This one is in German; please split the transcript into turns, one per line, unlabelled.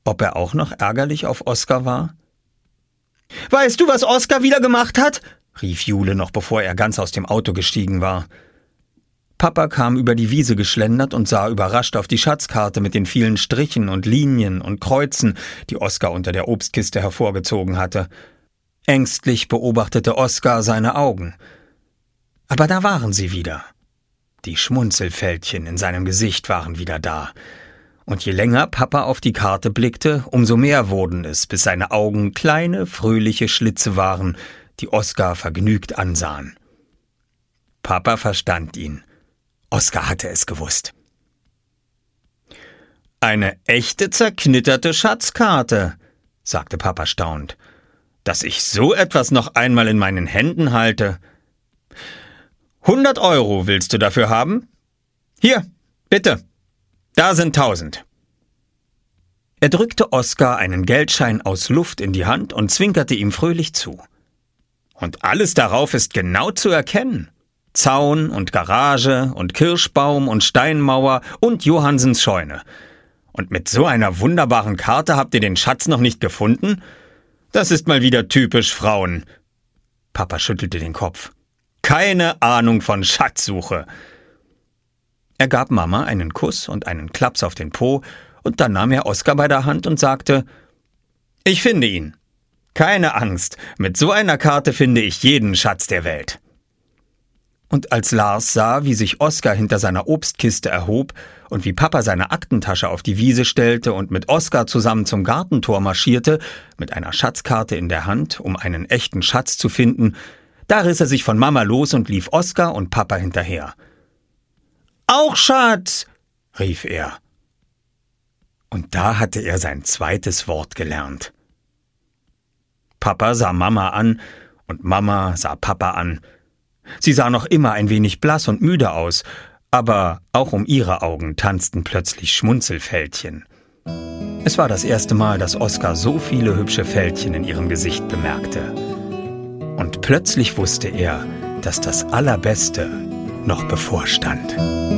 ob er auch noch ärgerlich auf Oskar war? »Weißt du, was Oskar wieder gemacht hat?« rief Jule noch, bevor er ganz aus dem Auto gestiegen war. Papa kam über die Wiese geschlendert und sah überrascht auf die Schatzkarte mit den vielen Strichen und Linien und Kreuzen, die Oskar unter der Obstkiste hervorgezogen hatte. Ängstlich beobachtete Oskar seine Augen. Aber da waren sie wieder. Die Schmunzelfältchen in seinem Gesicht waren wieder da. Und je länger Papa auf die Karte blickte, umso mehr wurden es, bis seine Augen kleine, fröhliche Schlitze waren, die Oskar vergnügt ansahen. Papa verstand ihn. Oskar hatte es gewusst. »Eine echte zerknitterte Schatzkarte«, sagte Papa staunend. »Dass ich so etwas noch einmal in meinen Händen halte. 100 € willst du dafür haben? Hier, bitte. Da sind 1000. Er drückte Oskar einen Geldschein aus Luft in die Hand und zwinkerte ihm fröhlich zu. »Und alles darauf ist genau zu erkennen. Zaun und Garage und Kirschbaum und Steinmauer und Johannsens Scheune. Und mit so einer wunderbaren Karte habt ihr den Schatz noch nicht gefunden? Das ist mal wieder typisch Frauen.« Papa schüttelte den Kopf. »Keine Ahnung von Schatzsuche.« Er gab Mama einen Kuss und einen Klaps auf den Po, und dann nahm er Oskar bei der Hand und sagte: »Ich finde ihn. Keine Angst, mit so einer Karte finde ich jeden Schatz der Welt.« Und als Lars sah, wie sich Oskar hinter seiner Obstkiste erhob und wie Papa seine Aktentasche auf die Wiese stellte und mit Oskar zusammen zum Gartentor marschierte, mit einer Schatzkarte in der Hand, um einen echten Schatz zu finden, da riss er sich von Mama los und lief Oskar und Papa hinterher. »Auch Schatz«, rief er. Und da hatte er sein zweites Wort gelernt. Papa sah Mama an und Mama sah Papa an. Sie sah noch immer ein wenig blass und müde aus, aber auch um ihre Augen tanzten plötzlich Schmunzelfältchen. Es war das erste Mal, dass Oskar so viele hübsche Fältchen in ihrem Gesicht bemerkte. Und plötzlich wusste er, dass das Allerbeste noch bevorstand.